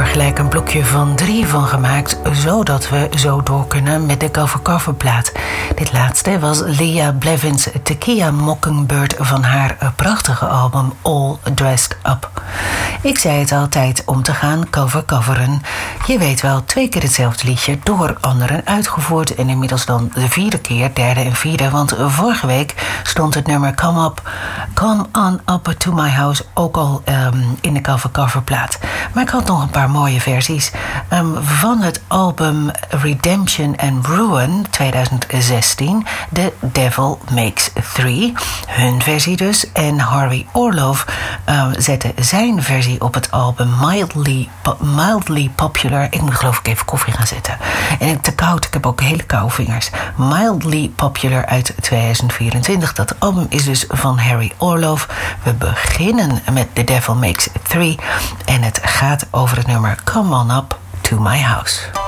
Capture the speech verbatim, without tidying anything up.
gelijk een blokje van drie van gemaakt, zodat we zo door kunnen met de cover-cover plaat. Dit laatste was Leah Blevins' Tequila Mockingbird van haar prachtige album All Dressed Up. Ik zei het altijd om te gaan cover-coveren. Je weet wel, twee keer hetzelfde liedje door anderen uitgevoerd en inmiddels dan de vierde keer, derde en vierde, want vorige week stond het nummer Come Up, Come On Up to My House ook al um, in de cover-cover plaat. Maar ik had nog een paar mooie versies um, van het album Redemption and Ruin twintig zestien, The Devil Makes Three, hun versie dus, en Harvey Orlov um, zette zijn versie op het album Mildly, Mildly Popular. Ik moet geloof ik even koffie gaan zetten. En ik heb te koud, ik heb ook hele koude vingers. Mildly Popular uit twintig vierentwintig. Dat album is dus van Harry Orlov. We beginnen met The Devil Makes Three en het gaat over het nummer Come On Up to My House.